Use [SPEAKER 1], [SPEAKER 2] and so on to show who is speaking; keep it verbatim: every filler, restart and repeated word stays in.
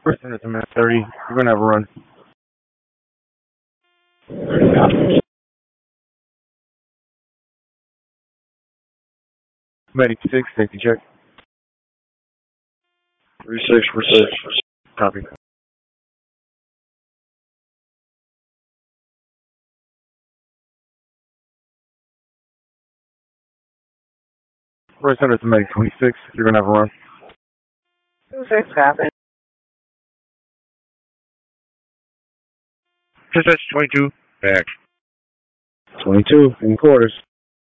[SPEAKER 1] First under to minute thirty. You're gonna have a run. Medic six, safety check.
[SPEAKER 2] Three six for six.
[SPEAKER 1] Copy. First under to medic twenty-six. You're gonna have a run.
[SPEAKER 3] Two six happened.
[SPEAKER 1] Dispatch twenty-two. Back.
[SPEAKER 2] Twenty two in quarters.